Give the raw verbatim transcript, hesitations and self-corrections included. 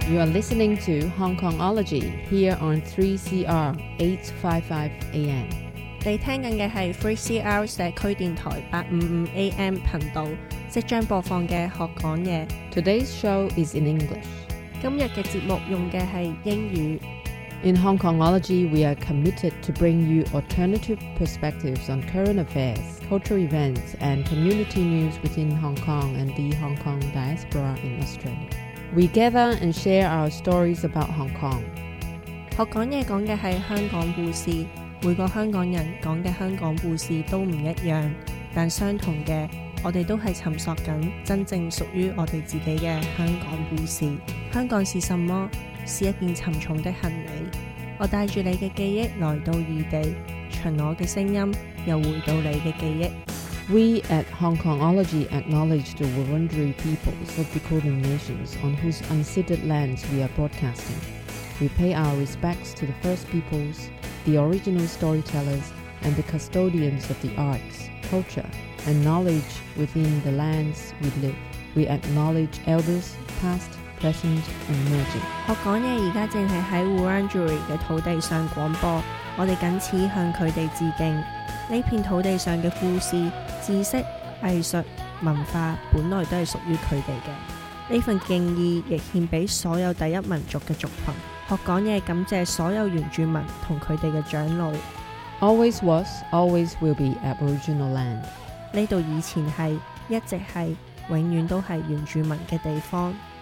You are listening to Hong Kongology here on three C R eight fifty-five A M。 你聽緊嘅係three C R 社區電台八五五 A M 頻道，即將播放嘅學講嘢。 Today's show is in English。 今日嘅節目用嘅係英語。 In Hong Kongology, we are committed to bring you alternative perspectives on current affairs, cultural events, and community news within Hong Kong and the Hong Kong diaspora in Australia. We gather and share our stories about Hong Kong. 學講嘢講嘅係香港故事，每個香港人講嘅香港故事都唔一樣，但相同嘅，我哋都係尋索緊真正屬於我哋自己嘅香港故事。香港是什麼？是一件沉重的行李。我帶住你嘅記憶來到異地，循我嘅聲音又回到你嘅記憶。 We at Hong Kongology acknowledge the Wurundjeri peoples of the Kulin nations on whose unceded lands we are broadcasting. We pay our respects to the First Peoples, the original storytellers, and the custodians of the arts, culture, and knowledge within the lands we live. We acknowledge elders, past, present, and emerging. 學講嘢而家正係喺 Wurundjeri 嘅土地上廣播，我哋謹此向佢哋致敬。呢片土地上嘅故事、知識、藝術、文化本來都係屬於佢哋嘅。呢份敬意亦獻俾所有第一民族嘅族群。學講嘢感謝所有原住民同佢哋嘅長老。 Always was, always will be Aboriginal land. 呢度以前係，一直係，永遠都係原住民嘅地方。